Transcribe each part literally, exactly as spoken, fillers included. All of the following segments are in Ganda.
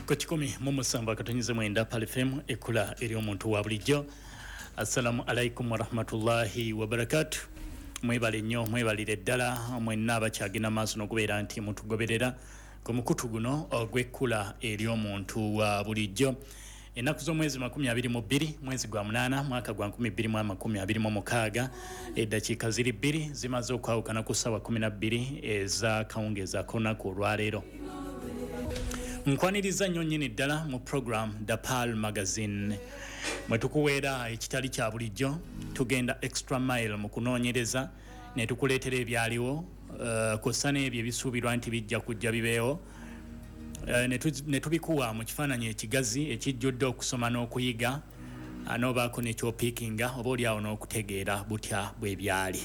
Kochikumi mumusamba katonyize mwenda pale F M ekula eri omuntu wa bulijjo. Assalamu alaikum wa rahmatullahi wa barakatuh. Mwebale nnyo mwebalire ddala mwenna abakyagenda maaso n'okubeera nti mutugoberera ku mukutu guno ogw'ekkula eri omuntu wa bulijjo. Ennaku z'omwezi makumi abiri mu bbiri mwezi gwa munaana mwaka gwa nkumi bbiri mu makumi abiri mu mukaaga eddakiika ziri bbiri zimaze okwawukana ku ssaawa kumi na bbiri eza kawungeeza k'olunaku olwaleero. Nkwaniriza nnyo nnyini ddala mu program The Pearl Magazine mwe tukuweera ekitali kya bulijjo tugenda extra mile mu kunoonyereza ne tukuleetera ebyaliwo uh, kw'ossa n'ebyo ebisuubirwa nti bijja kujja bibeewo uh, ne tubikuwa mu kifaananyi ekigazi ekijjudde okusoma n'okuyiga n'obaako n'ekyopiikinga oba oliawo n'okutegeera butya bwe byali.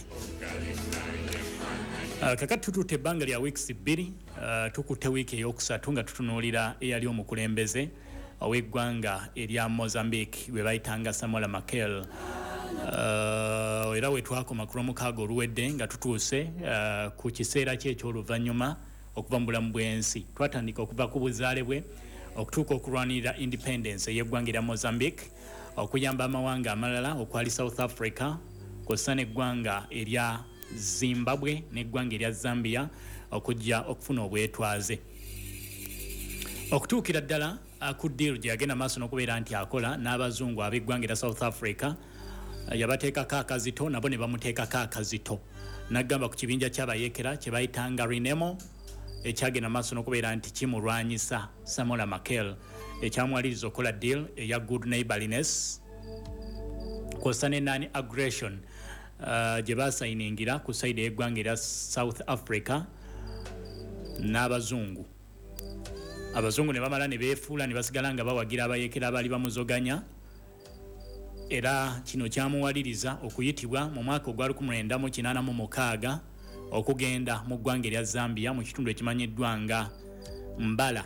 Uh, kakati tututte ebbanga lya weeks bbiri uh, tukutte wiiki ey'okusatu nga tutunuulira eyali omukulembeze ow'eggwanga erya Mozambique we bayitanga Samola Machel uh, era we twakoma ku lwomukaaga oluwedde nga tutuuse uh, ku kiseera kye eky'oluvannyuma okuva mu bulamu bw'ensi. Twatandika okuva ku buzaale bwe okutuuka okulwanirira independence ey'eggwanga erya Mozambique okuyamba amawanga amalala okwali South Africa kw'ossa n'eggwanga erya Zimbabwe n'eggwanga erya Zambia okujja okufuna obwetwaze okutuukira ddala ku ddiiru gye yagenda maaso n'okubeera nti akola n'abazungu ab'eggwanga erya South Africa yabateekako akazito nabo ne bamuteekako akazito n'agamba ku kibinja ky'abayeekera kye bayitanga Renamo ekyagenda maaso n'okubeera nti kimulwanyisa Samola Machel ekyamwaliriza okukola deal eya good neighborliness kw'ossa ne non-aggression Uh, gye basayiningira ku side y'eggwanga erya South Africa n'abazungu. Abazungu ne bamala ne beefuula ne basigala nga bawagira abayeekera abaali bamuzoganya era kino kyamuwaliriza okuyitibwa mu mwaka ogwa lukumi lwenda mu kinaana mu mukaaga okugenda mu ggwanga erya Zambia mu kitundu ekimanyiddwa nga Mbala.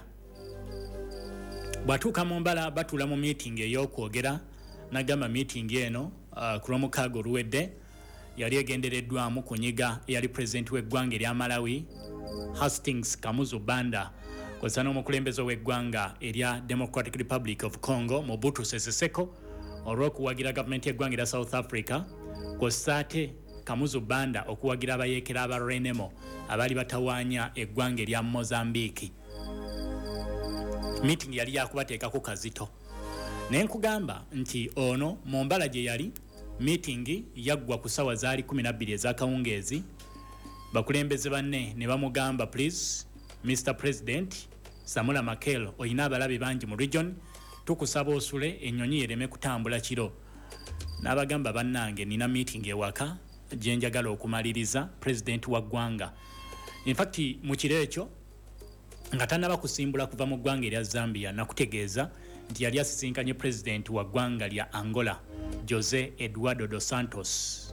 Bw'atuuka mu Mbala batuula mu meeting ey'okwogera n'agamba meeting eno uh, ku lwomukaaga oluwedde yali egendereddwamu kunyiga eyali president w'eggwanga erya Malawi Hastings Kamuzu Banda kw'ossa n'omukulembeze w'eggwanga erya Democratic Republic of Congo Mobutu Sese Seko olw'okuwagira gavumenti y'eggwanga erya South Africa kw'ossa ate Kamuzu Banda okuwagira abayeekera aba Renamo abaali batawaanya eggwanga erya Mozambique. Meeting yali yakubateekako kazito naye nkugamba nti ono mu Mbala gye yali meeting yaggwa ku ssaawa zaali kumi na bbiri ez'akawungeezi. Bakulembeze banne ne bamugamba please Mister President Samola Machel oyina abalabe bangi mu region tukusaba osule ennyonyi yereme kutambula kiro. N'abagamba bannange nina meeting ewaka gye njagala okumaliriza president wa ggwanga. In fact mu kiro ekyo nga tannaba kusimbula kuva mu ggwanga erya Zambia nakutegeeza nti yali asisinkanye president wa ggwanga lya Angola Jose Eduardo dos Santos.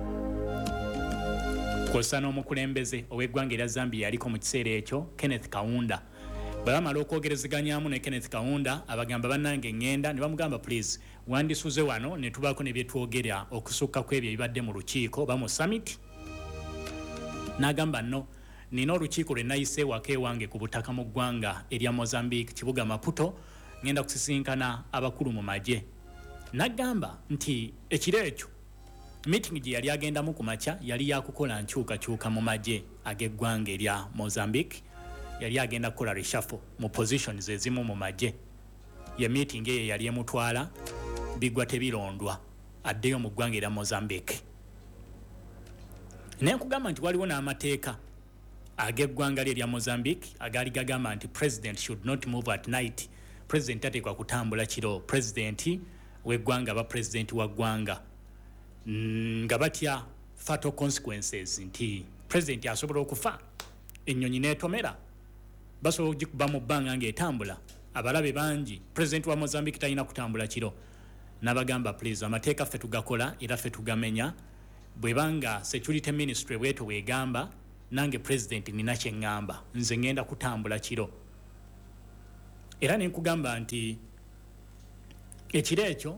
Kw'ossa n'omukulembeze ow'eggwanga erya Zambia yaliko mu kiseera ekyo Kenneth Kaunda. Bwe bamala okwogerezeganyaamu ne Kenneth Kaunda abagamba bannange ngenda ne bamugamba please wandisuze wano ne tubaako ne bye twogera okusukka ku ebyo ebibadde mu lukiiko oba mu summit. N'agamba no nina olukiiko lwe nayise waka ewange ku butaka mu ggwanga erya Mozambique kibuga Maputo ngenda kusisinkana abakulu mu magye. N'agamba nti ekiro ekyo meeting gye yali agendamu ku makya yali yakukola nkyukakyuka mu magye ag'eggwanga erya Mozambique yali agenda kukola reshuffle mu positions ezimu mu magye. Ye meeting eyo yali emutwala bigwa tebirondwa addeyo mu ggwanga erya Mozambique. Naye nkugamba nti waliwo n'amateeka ag'eggwanga lye erya Mozambique agaali gagamba nti president should not move at night. President ateekwa kutambula kiro. President w'eggwanga ba president wa ggwanga nga batya fatal consequences nti president asobola okufa ennyonyi n'etomera basobola okugikuba mu bbanga ng'etambula abalabe bangi. President wa Mozambique talina kutambula kiro. N'abagamba please amateeka ffe tugakola era ffe tugamenya bwe banga security ministry bweto bwegamba nange president nina kye ŋŋamba nze ŋŋenda kutambula kiro. Era ne nkugamba nti ekiro ekyo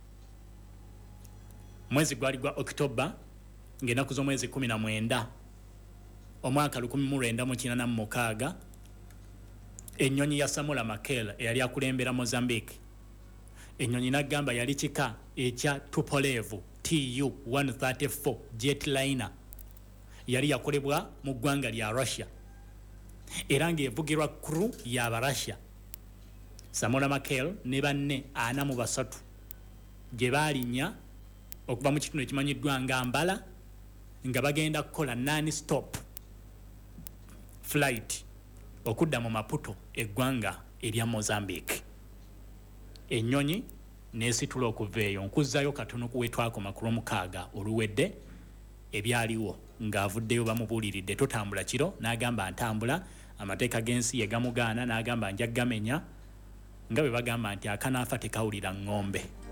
mwezi gwali gwa October ng'ennaku z'omwezi kumi na mwenda omwaka lukumi mu lwenda mu kinaana mu mukaaga ennyonyi ya Samora Machel eyali akulembera Mozambique ennyonyi n'agamba yali kika ekya Tupolev T U one thirty-four jetliner yali yakolebwa mu ggwanga lya Russia era ng'evugirwa crew y'Abarussia. Samora Machel ne banne ana mu basatu gye baalinya okuva mu kitundu ekimanyiddwa nga Mbala nga bagenda kukola non-stop flight okudda mu Maputo eggwanga erya Mozambique. Ennyonyi n'esitula okuva eyo nkuzzayo katono kuwetwakoma ku lwomukaaga oluwedde ebyaliwo ng'avuddeyo bamubuuliridde totambula kiro n'agamba ntambula amateeka g'ensi ye gamugaana n'agamba nja gamenya nga bwe bagamba nti akanaafa tekawulira ng'ombe.